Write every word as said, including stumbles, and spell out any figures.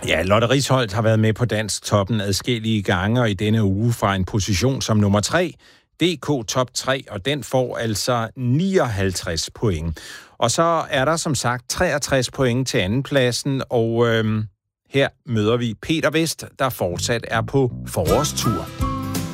Ja, Lotte Risholt har været med på Dansk Toppen adskillige gange, og i denne uge fra en position som nummer tre, D K Top tre, og den får altså nioghalvtreds point. Og så er der som sagt treogtres point til andenpladsen, og øhm, her møder vi Peter Vest, der fortsat er på forårstur.